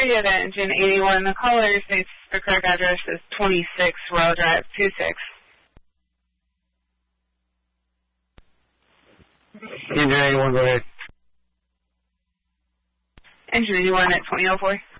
you at Engine 81. The caller states the correct address is 26 Royal Drive, 26. Engine 81, go ahead. Engine 81 at 2004.